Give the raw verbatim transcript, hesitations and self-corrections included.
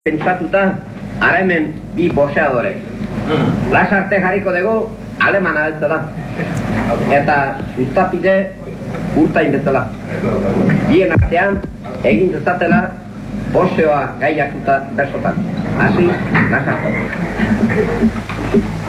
Pentsatuta, ara hemen bi boxeadore. Lasarte jarriko dugu, alemana bezala. Eta sustapide urtain bezala. Bien artean, egin dezatela, boxeoa gaiakuta bersotan. Hasi, lasarte.